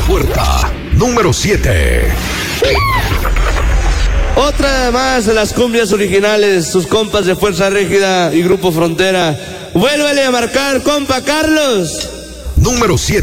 puerta número 7. Otra más de las cumbias originales, sus compas de Fuerza Régida y Grupo Frontera. Vuélvele a marcar, compa Carlos. Número 7.